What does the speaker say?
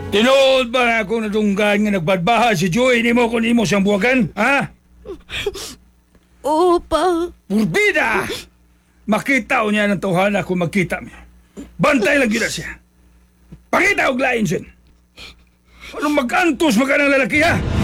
Tinood ba na ako nadunggan nga nagbadbaha si Joy ni mo kung imo siyang buwagan? Ha? Oo, pa. Purbida! Makita niya ng tawhana kung magkita niya. Bantay lang gina siya. Pakita og lain siya. Anong mag-antos magka ng lalaki ha?